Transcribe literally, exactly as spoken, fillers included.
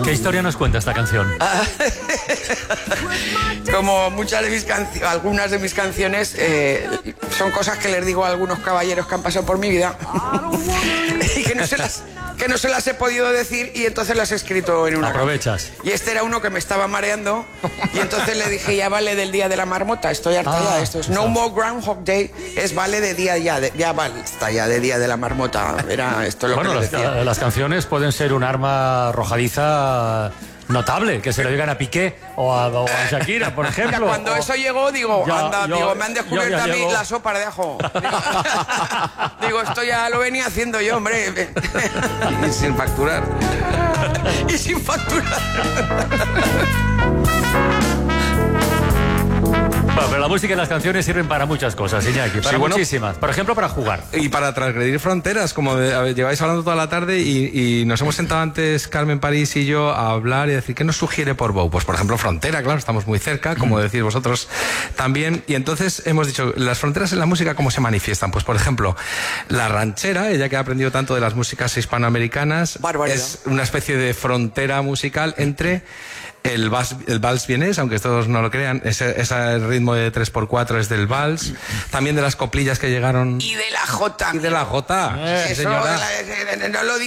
¿Qué historia nos cuenta esta canción? Como muchas de mis canciones, algunas de mis canciones eh, son cosas que les digo a algunos caballeros que han pasado por mi vida y que no se las, que no se las he podido decir, y entonces las he escrito en una Aprovechas. canción. Y este era uno que me estaba mareando, y entonces le dije, ya vale del día de la marmota, estoy harta Ah, ya de esto. Es No More Groundhog Day, es vale de día ya, de, ya vale, está ya de día de la marmota. Era esto lo Bueno, que le las, decía. las canciones pueden ser un arma arrojadiza notable, que se lo digan a Piqué o a, o a Shakira, por ejemplo. Cuando o... eso llegó, digo, Ya, anda, yo- digo, me han descubierto yo ya a mí llego. la sopa de ajo. Digo, digo, esto ya lo venía haciendo yo, hombre. Y sin facturar. Y sin facturar. Bueno, pero la música y las canciones sirven para muchas cosas, Iñaki, para Sí, bueno. muchísimas. Por ejemplo, para jugar. Y para transgredir fronteras, como de- a ver, lleváis hablando toda la tarde y, y nos hemos sentado antes, Carmen París y yo, a hablar y a decir, ¿qué nos sugiere por Bow? Pues, por ejemplo, frontera, claro, estamos muy cerca, como decís vosotros también. Y entonces hemos dicho, las fronteras en la música, ¿cómo se manifiestan? Pues, por ejemplo, la ranchera, ella que ha aprendido tanto de las músicas hispanoamericanas, Barbaridad. es una especie de frontera musical entre... El vals, el vals vienés, aunque todos no lo crean, ese, ese ritmo de tres por cuatro es del vals, también de las coplillas que llegaron Y de la jota. y de la jota. Sí, Eso, señora. la- no lo